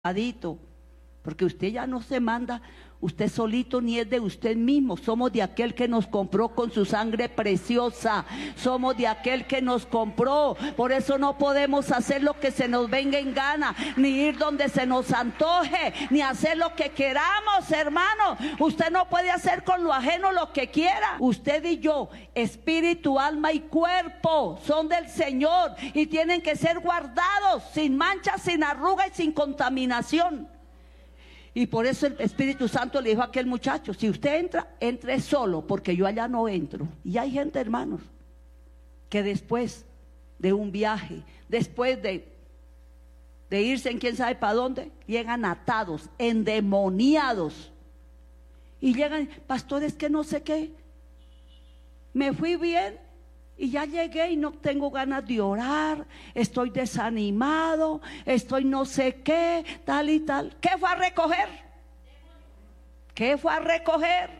Porque usted ya no se manda usted solito ni es de usted mismo. Somos de aquel que nos compró con su sangre preciosa. Somos de aquel que nos compró. Por eso no podemos hacer lo que se nos venga en gana, ni ir donde se nos antoje, ni hacer lo que queramos, hermano. Usted no puede hacer con lo ajeno lo que quiera. Usted y yo, espíritu, alma y cuerpo, son del Señor y tienen que ser guardados sin mancha, sin arruga y sin contaminación. Y por eso el Espíritu Santo le dijo a aquel muchacho: si usted entra, entre solo, porque yo allá no entro. Y hay gente, hermanos, que después de un viaje, después de irse en quién sabe para dónde, llegan atados, endemoniados. Y llegan: pastor, es que no sé qué, me fui bien y ya llegué y no tengo ganas de orar, estoy desanimado, estoy no sé qué, tal y tal. ¿Qué fue a recoger? ¿Qué fue a recoger?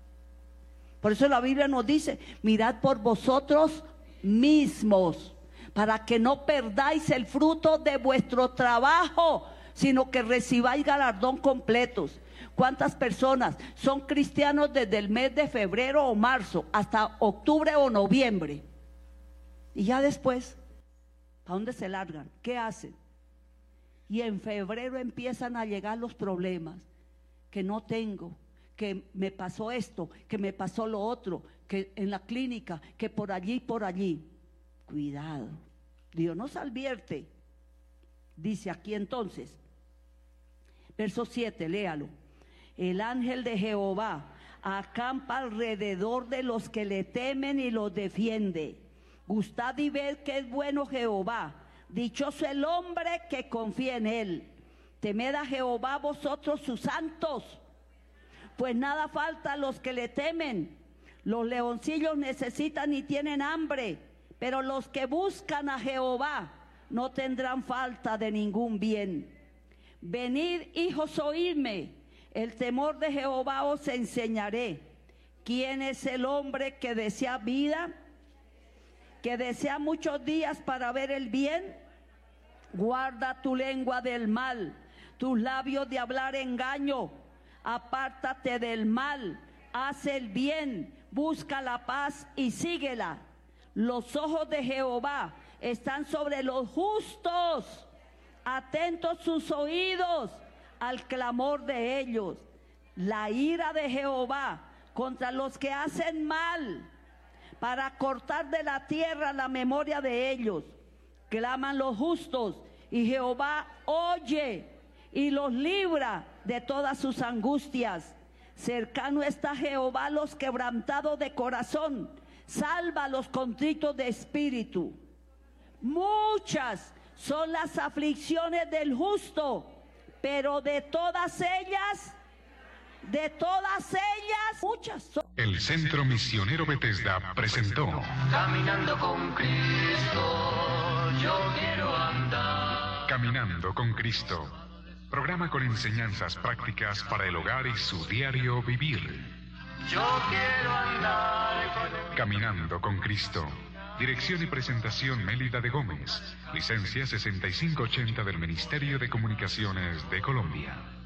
Por eso la Biblia nos dice: mirad por vosotros mismos, para que no perdáis el fruto de vuestro trabajo, sino que recibáis galardón completos. ¿Cuántas personas son cristianos desde el mes de febrero o marzo hasta octubre o noviembre? Y ya después, ¿para dónde se largan? ¿Qué hacen? Y en febrero empiezan a llegar los problemas. Que no tengo, que me pasó esto, que me pasó lo otro, que en la clínica, que por allí, por allí. Cuidado, Dios nos advierte. Dice aquí entonces, verso 7, léalo: el ángel de Jehová acampa alrededor de los que le temen y los defiende. Gustad y ved que es bueno Jehová, dichoso el hombre que confía en él. Temed a Jehová vosotros sus santos, pues nada falta a los que le temen. Los leoncillos necesitan y tienen hambre, pero los que buscan a Jehová no tendrán falta de ningún bien. Venid, hijos, oídme, el temor de Jehová os enseñaré. ¿Quién es el hombre que desea vida, que desea muchos días para ver el bien? Guarda tu lengua del mal, tus labios de hablar engaño. Apártate del mal, haz el bien, busca la paz y síguela. Los ojos de Jehová están sobre los justos, atentos sus oídos al clamor de ellos. La ira de Jehová contra los que hacen mal, para cortar de la tierra la memoria de ellos. Claman los justos y Jehová oye y los libra de todas sus angustias. Cercano está Jehová a los quebrantados de corazón, salva a los contritos de espíritu. Muchas son las aflicciones del justo, pero de todas ellas, muchas son. El Centro Misionero Bethesda presentó Caminando con Cristo, yo quiero andar. Caminando con Cristo, programa con enseñanzas prácticas para el hogar y su diario vivir. Yo quiero andar. Caminando con Cristo. Dirección y presentación: Mélida de Gómez. Licencia 6580 del Ministerio de Comunicaciones de Colombia.